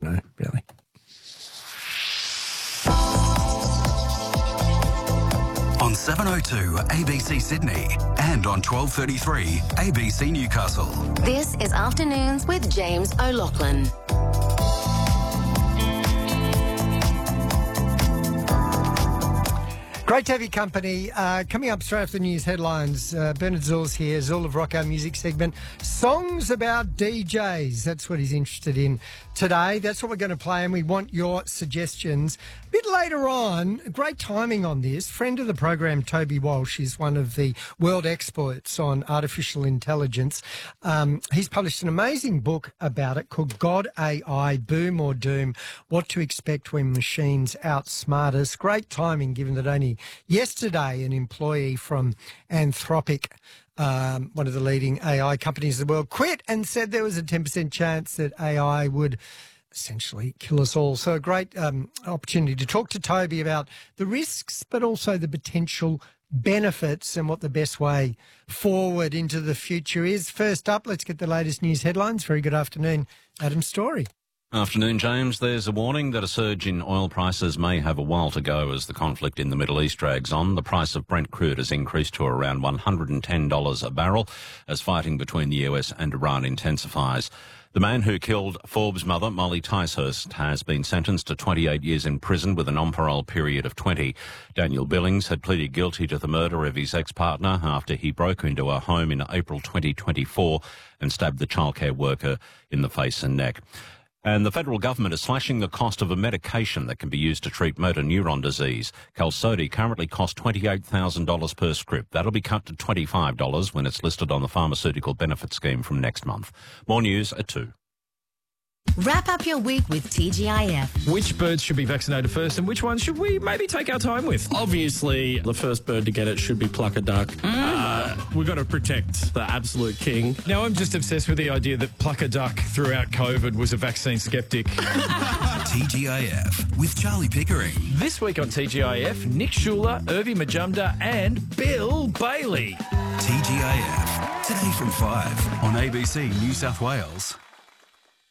know, really. On 702 ABC Sydney and on 1233 ABC Newcastle. This is Afternoons with James O'Loughlin. Great to have your company. Coming up straight after the news headlines, Bernard Zoul's here, Zoul of Rock Our Music segment. Songs about DJs. That's what he's interested in today. That's what we're going to play, and we want your suggestions. A bit later on, great timing on this. Friend of the program, Toby Walsh, is one of the world experts on artificial intelligence. He's published an amazing book about it called God AI, Boom or Doom, What to Expect When Machines Outsmart Us. Great timing, given that only yesterday an employee from Anthropic, one of the leading AI companies in the world, quit and said there was a 10% chance that AI would essentially kill us all. So a great opportunity to talk to Toby about the risks, but also the potential benefits and what the best way forward into the future is. First up, let's get the latest news headlines. Very good afternoon, Adam Story. Afternoon, James. There's a warning that a surge in oil prices may have a while to go as the conflict in the Middle East drags on. The price of Brent crude has increased to around $110 a barrel as fighting between the US and Iran intensifies. The man who killed Forbes' mother, Molly Ticehurst, has been sentenced to 28 years in prison with a non-parole period of 20. Daniel Billings had pleaded guilty to the murder of his ex-partner after he broke into her home in April 2024 and stabbed the childcare worker in the face and neck. And the federal government is slashing the cost of a medication that can be used to treat motor neuron disease. Qalsody currently costs $28,000 per script. That'll be cut to $25 when it's listed on the pharmaceutical benefit scheme from next month. More news at 2. Wrap up your week with TGIF. Which birds should be vaccinated first and which ones should we maybe take our time with? Obviously, the first bird to get it should be pluck a duck. We've got to protect the absolute king. Now, I'm just obsessed with the idea that pluck a duck throughout COVID was a vaccine skeptic. TGIF with Charlie Pickering. This week on TGIF, Nick Schuler, Irvi Majumdar and Bill Bailey. TGIF, today from 5 on ABC New South Wales.